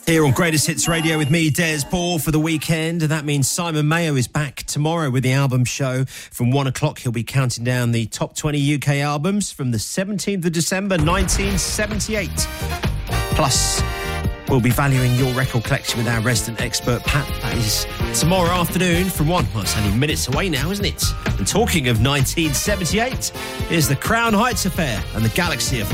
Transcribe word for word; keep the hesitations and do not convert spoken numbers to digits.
Here on Greatest Hits Radio with me, Des Ball, for the weekend. And that means Simon Mayo is back tomorrow with the album show. From one o'clock, he'll be counting down the top twenty U K albums from the seventeenth of December, nineteen seventy-eight. Plus, we'll be valuing your record collection with our resident expert, Pat. That is tomorrow afternoon from one. Well, it's only minutes away now, isn't it? And talking of nineteen seventy-eight, here's the Crown Heights Affair and the Galaxy of